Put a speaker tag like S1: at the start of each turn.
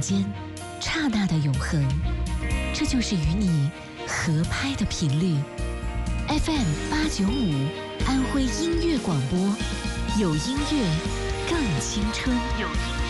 S1: 间，刹那的永恒。这就是与你合拍的频率。FM895，安徽音乐广播，有音乐更青春。有音乐